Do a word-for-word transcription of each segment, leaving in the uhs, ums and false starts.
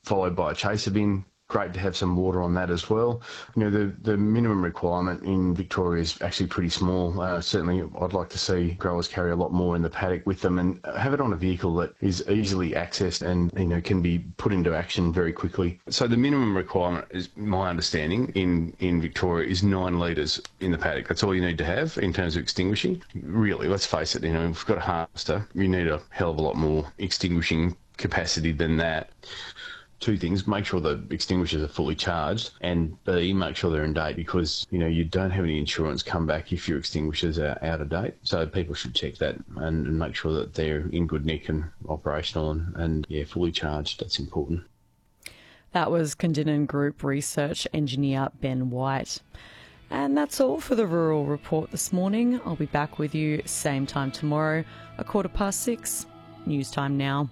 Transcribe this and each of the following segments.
followed by a chaser bin. Great to have some water on that as well. You know, the, the minimum requirement in Victoria is actually pretty small. Uh, certainly, I'd like to see growers carry a lot more in the paddock with them and have it on a vehicle that is easily accessed and, you know, can be put into action very quickly. So the minimum requirement, is my understanding, in, in Victoria is nine litres in the paddock. That's all you need to have in terms of extinguishing. Really, let's face it, you know, if you've got a harvester, you need a hell of a lot more extinguishing capacity than that. Two things: make sure the extinguishers are fully charged, and B, make sure they're in date, because, you know, you don't have any insurance come back if your extinguishers are out of date. So people should check that and, and make sure that they're in good nick and operational and, and yeah, fully charged. That's important. That was Condinan Group Research Engineer Ben White. And that's all for the Rural Report this morning. I'll be back with you same time tomorrow, a quarter past six. News time now.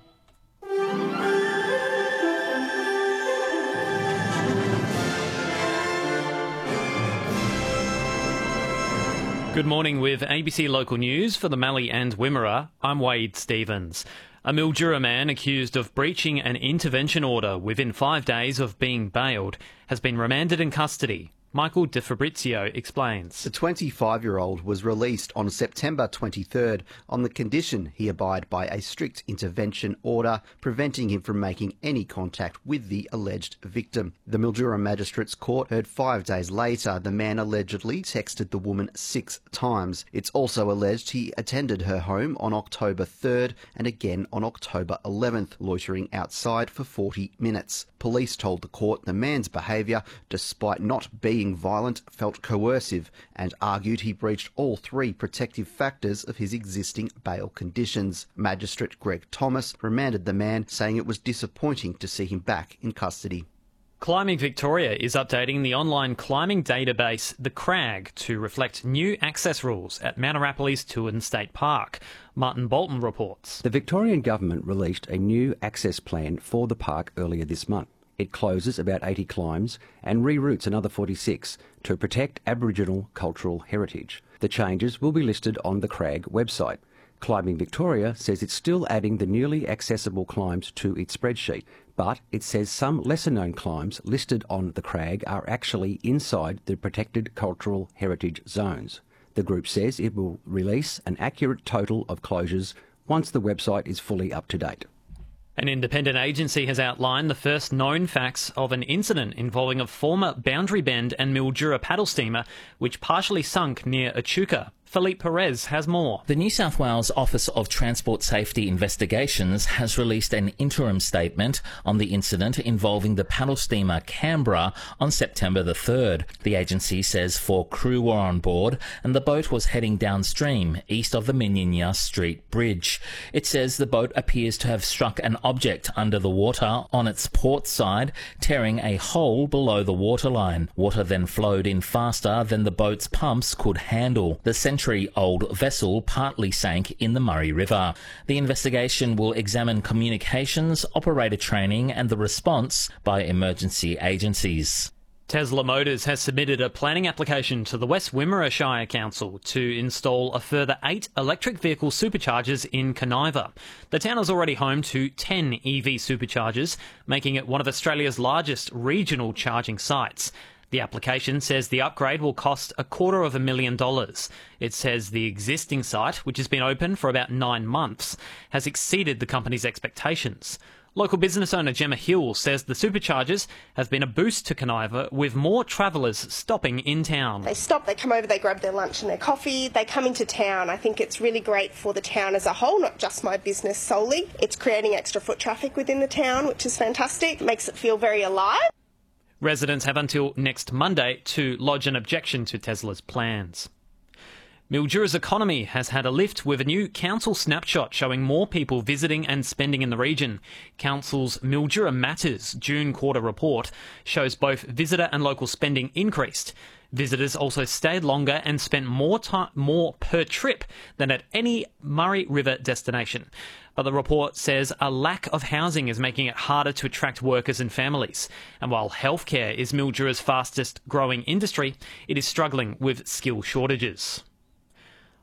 Good morning with A B C Local News for the Mallee and Wimmera. I'm Wade Stevens. A Mildura man accused of breaching an intervention order within five days of being bailed has been remanded in custody. Michael De Fabrizio explains. The twenty-five-year-old was released on September twenty-third on the condition he abide by a strict intervention order preventing him from making any contact with the alleged victim. The Mildura Magistrates Court heard five days later the man allegedly texted the woman six times. It's also alleged he attended her home on October third and again on October eleventh, loitering outside for forty minutes. Police told the court the man's behaviour, despite not being violent, felt coercive, and argued he breached all three protective factors of his existing bail conditions. Magistrate Greg Thomas remanded the man, saying it was disappointing to see him back in custody. Climbing Victoria is updating the online climbing database, the CRAG, to reflect new access rules at Mount Arapiles Toowoomba State Park. Martin Bolton reports. The Victorian Government released a new access plan for the park earlier this month. It closes about eighty climbs and reroutes another forty-six to protect Aboriginal cultural heritage. The changes will be listed on the CRAG website. Climbing Victoria says it's still adding the newly accessible climbs to its spreadsheet, but it says some lesser-known climbs listed on the CRAG are actually inside the protected cultural heritage zones. The group says it will release an accurate total of closures once the website is fully up to date. An independent agency has outlined the first known facts of an incident involving a former Boundary Bend and Mildura paddle steamer which partially sunk near Echuca. Philippe Perez has more. The New South Wales Office of Transport Safety Investigations has released an interim statement on the incident involving the paddle steamer Canberra on September the third. The agency says four crew were on board and the boat was heading downstream east of the Minyinya Street Bridge. It says the boat appears to have struck an object under the water on its port side, tearing a hole below the waterline. Water then flowed in faster than the boat's pumps could handle. The century-old vessel partly sank in the Murray River. The investigation will examine communications, operator training and the response by emergency agencies. Tesla Motors has submitted a planning application to the West Wimmera Shire Council to install a further eight electric vehicle superchargers in Coniva. The town is already home to ten E V superchargers, making it one of Australia's largest regional charging sites. The application says the upgrade will cost a quarter of a million dollars. It says the existing site, which has been open for about nine months, has exceeded the company's expectations. Local business owner Gemma Hill says the superchargers have been a boost to Coniva, with more travellers stopping in town. They stop, they come over, they grab their lunch and their coffee, they come into town. I think it's really great for the town as a whole, not just my business solely. It's creating extra foot traffic within the town, which is fantastic. It makes it feel very alive. Residents have until next Monday to lodge an objection to Tesla's plans. Mildura's economy has had a lift with a new council snapshot showing more people visiting and spending in the region. Council's Mildura Matters June quarter report shows both visitor and local spending increased. Visitors also stayed longer and spent more time, more per trip than at any Murray River destination. But the report says a lack of housing is making it harder to attract workers and families. And while healthcare is Mildura's fastest growing industry, it is struggling with skill shortages.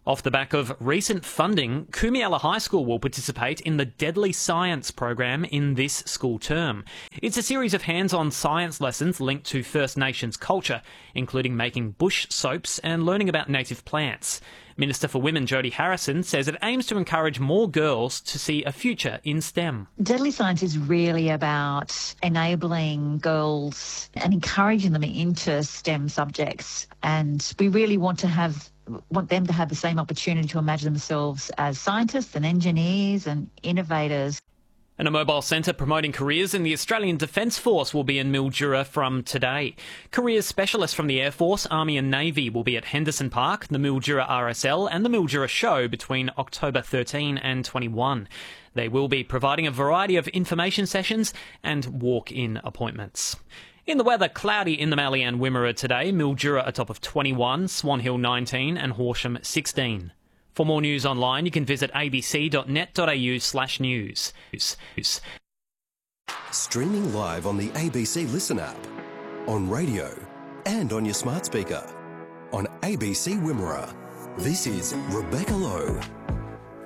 Off the back of recent funding, Kumiala High School will participate in the Deadly Science program in this school term. It's a series of hands-on science lessons linked to First Nations culture, including making bush soaps and learning about native plants. Minister for Women Jodie Harrison says it aims to encourage more girls to see a future in STEM. Deadly Science is really about enabling girls and encouraging them into STEM subjects, and we really want to have want them to have the same opportunity to imagine themselves as scientists and engineers and innovators. And a mobile centre promoting careers in the Australian Defence Force will be in Mildura from today. Careers specialists from the Air Force, Army and Navy will be at Henderson Park, the Mildura R S L and the Mildura Show between October thirteenth and twenty-first. They will be providing a variety of information sessions and walk-in appointments. In the weather, cloudy in the Mallee and Wimmera today, Mildura a top of twenty-one, Swan Hill nineteen and Horsham sixteen. For more news online, you can visit abc.net.au slash news. Streaming live on the A B C Listen app, on radio and on your smart speaker. On A B C Wimmera, this is Rebecca Lowe.